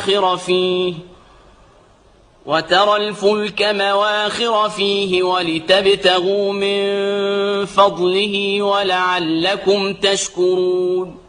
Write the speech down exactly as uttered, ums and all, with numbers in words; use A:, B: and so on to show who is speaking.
A: فيه وترى الفلك مواخر فيه ولتبتغوا من فضله ولعلكم تشكرون